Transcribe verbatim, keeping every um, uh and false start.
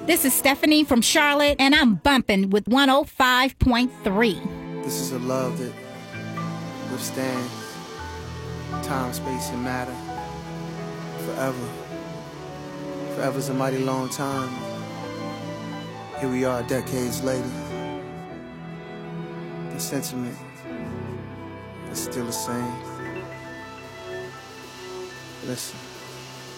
This is Stephanie from Charlotte, and I'm bumping with one oh five point three. This is a love that withstands time, space, and matter forever. Forever's a mighty long time. Here we are decades later. The sentiment is still the same. Listen.